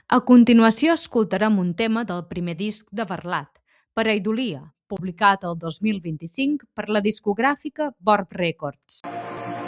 A continuació escoltarem un tema del primer disc de Varlat, Pareidolia, publicat el 2025 per la discogràfica Vorb Records.